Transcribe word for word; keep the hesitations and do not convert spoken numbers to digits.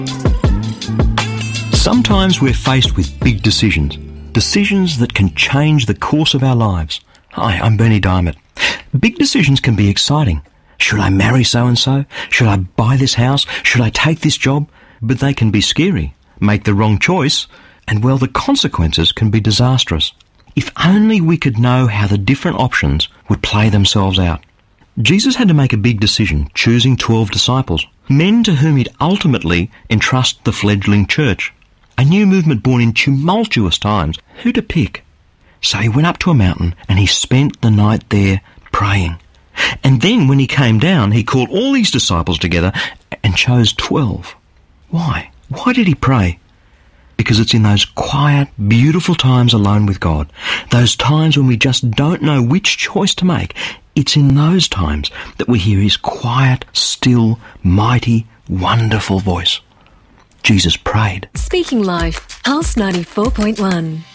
Sometimes we're faced with big decisions, decisions that can change the course of our lives. Hi, I'm Bernie Diamond. Big decisions can be exciting. Should I marry so-and-so? Should I buy this house? Should I take this job? But they can be scary, make the wrong choice, and well, the consequences can be disastrous. If only we could know how the different options would play themselves out. Jesus had to make a big decision, choosing twelve disciples, men to whom he'd ultimately entrust the fledgling church. A new movement born in tumultuous times. Who to pick? So he went up to a mountain and he spent the night there praying. And then when he came down, he called all these disciples together and chose twelve. Why? Why did he pray? Because it's in those quiet, beautiful times alone with God, those times when we just don't know which choice to make, it's in those times that we hear his quiet, still, mighty, wonderful voice. Jesus prayed. Speaking Life, Pulse ninety-four point one.